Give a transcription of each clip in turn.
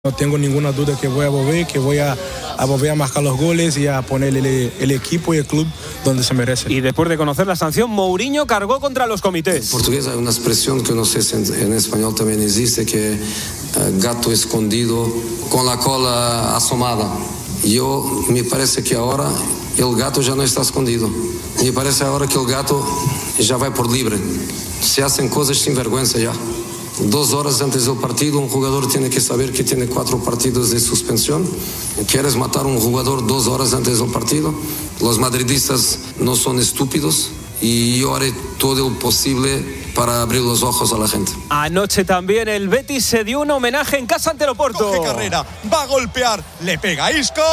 No tengo ninguna duda que voy a volver a marcar los goles y a poner el equipo y el club donde se merece. Y después de conocer la sanción, Mourinho cargó contra los comités. En portugués hay una expresión que no sé si en español también existe, que gato escondido con la cola asomada. Me parece que ahora el gato ya no está escondido. Me parece ahora que el gato ya va por libre. Se hacen cosas sin vergüenza ya. 2 horas antes del partido, un jugador tiene que saber que tiene 4 partidos de suspensión. ¿Quieres matar a un jugador 2 horas antes del partido? Los madridistas no son estúpidos y yo haré todo lo posible para abrir los ojos a la gente. Anoche también el Betis se dio un homenaje en casa ante el Oporto. Coge carrera, va a golpear, le pega a Isco.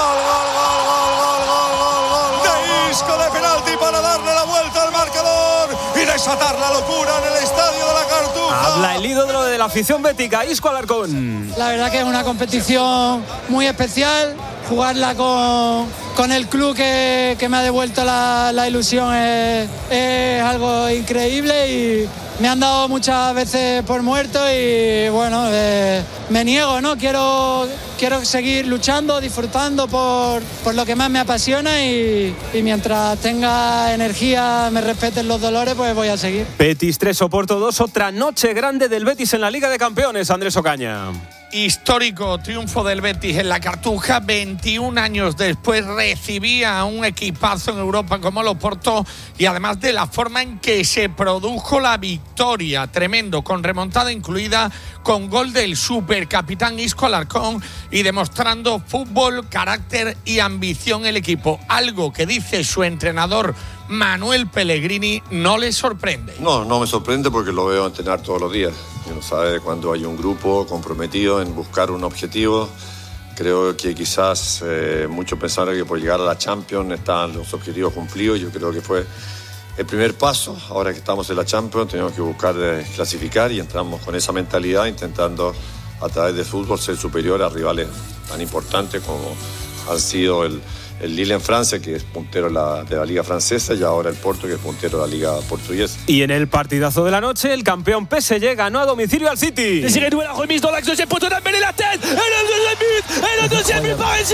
¡Gol! De Isco de penalti para darle la vuelta al marcador y desatar la locura en el estadio de la Cartuja. Habla el ídolo de la afición bética, Isco Alarcón. La verdad que es una competición muy especial. Jugarla con el club que me ha devuelto la ilusión es algo increíble y me han dado muchas veces por muerto y bueno, me niego, ¿no? Quiero seguir luchando, disfrutando por lo que más me apasiona y mientras tenga energía, me respeten los dolores, pues voy a seguir. Betis 3, Oporto 2, otra noche grande del Betis en la Liga de Campeones, Andrés Ocaña. Histórico triunfo del Betis en la Cartuja. 21 años después recibía un equipazo en Europa como el Oporto y además de la forma en que se produjo la victoria, tremendo, con remontada incluida, con gol del supercapitán Isco Alarcón y demostrando fútbol, carácter y ambición el equipo, algo que dice su entrenador Manuel Pellegrini no le sorprende. No me sorprende porque lo veo entrenar todos los días. Uno sabe cuando hay un grupo comprometido en buscar un objetivo. Creo que quizás muchos pensaron que por llegar a la Champions estaban los objetivos cumplidos. Yo creo que fue el primer paso. Ahora que estamos en la Champions tenemos que buscar clasificar y entramos con esa mentalidad intentando a través de fútbol ser superior a rivales tan importantes como han sido el Lille en Francia, que es puntero de la Liga Francesa, y ahora el Porto, que es puntero de la Liga Portuguesa. Y en el partidazo de la noche, el campeón PSG ganó a domicilio al City. Désiré Doué, la remise dans l'axe, deuxième poteau d'Embélé, la tête, et le deuxième but parisien,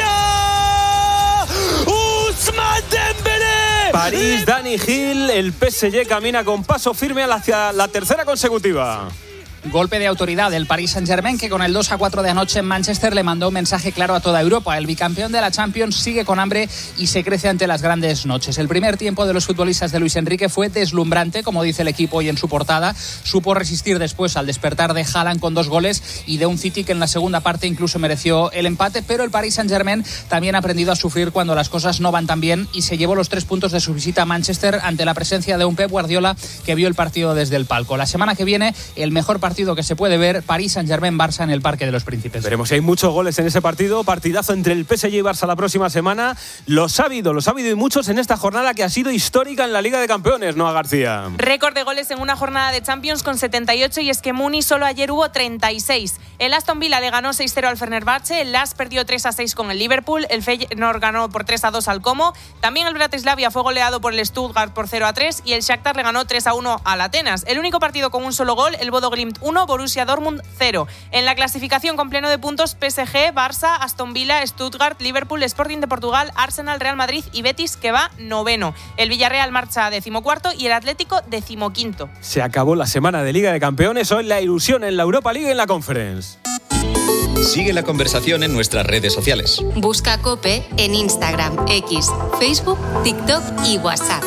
Ousmane Dembélé. París, Dani Gil, el PSG camina con paso firme hacia la tercera consecutiva. Golpe de autoridad del Paris Saint-Germain, que con el 2-4 de anoche en Manchester le mandó un mensaje claro a toda Europa. El bicampeón de la Champions sigue con hambre y se crece ante las grandes noches. El primer tiempo de los futbolistas de Luis Enrique fue deslumbrante, como dice el equipo hoy en su portada. Supo resistir después al despertar de Haaland con 2 goles y de un City que en la segunda parte incluso mereció el empate, pero el Paris Saint-Germain también ha aprendido a sufrir cuando las cosas no van tan bien y se llevó los 3 puntos de su visita a Manchester ante la presencia de un Pep Guardiola que vio el partido desde el palco. La semana que viene, el mejor partido que se puede ver, París Saint-Germain-Barça en el Parque de los Príncipes. Veremos si hay muchos goles en ese partido. Partidazo entre el PSG y Barça la próxima semana. Los ha habido y muchos en esta jornada que ha sido histórica en la Liga de Campeones, Noa García. Récord de goles en una jornada de Champions con 78 y es que Muni solo ayer hubo 36. El Aston Villa le ganó 6-0 al Fenerbahce, el LAS perdió 3-6 con el Liverpool, el Feyenoord ganó por 3-2 al Como, también el Bratislava fue goleado por el Stuttgart por 0-3 y el Shakhtar le ganó 3-1 al Atenas. El único partido con un solo gol, el Bodo Glimt 1, Borussia Dortmund 0. En la clasificación con pleno de puntos, PSG, Barça, Aston Villa, Stuttgart, Liverpool, Sporting de Portugal, Arsenal, Real Madrid y Betis, que va 9º. El Villarreal marcha 14º y el Atlético 15º. Se acabó la semana de Liga de Campeones. Hoy la ilusión en la Europa League y en la Conference. Sigue la conversación en nuestras redes sociales. Busca COPE en Instagram, X, Facebook, TikTok y WhatsApp.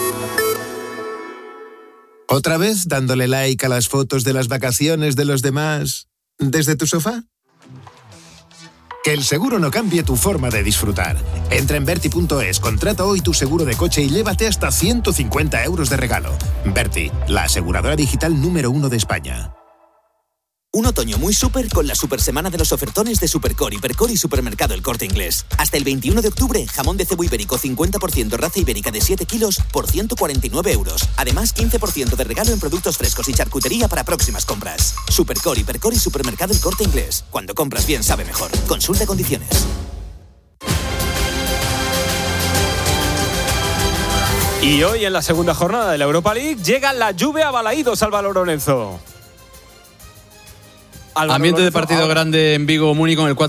¿Otra vez dándole like a las fotos de las vacaciones de los demás desde tu sofá? Que el seguro no cambie tu forma de disfrutar. Entra en Verti.es, contrata hoy tu seguro de coche y llévate hasta 150 euros de regalo. Verti, la aseguradora digital número 1 de España. Un otoño muy súper con la super semana de los ofertones de Supercore, Hipercor y Supermercado El Corte Inglés. Hasta el 21 de octubre, jamón de cebo ibérico 50% raza ibérica de 7 kilos por 149 euros. Además, 15% de regalo en productos frescos y charcutería para próximas compras. Supercore, Hipercor y Supermercado El Corte Inglés. Cuando compras bien, sabe mejor. Consulta condiciones. Y hoy, en la segunda jornada de la Europa League, llega la Juve a Balaídos, Álvaro Lorenzo. Álvaro Ambiente de Lorenzo, partido ahora. grande en Vigo, Muni con el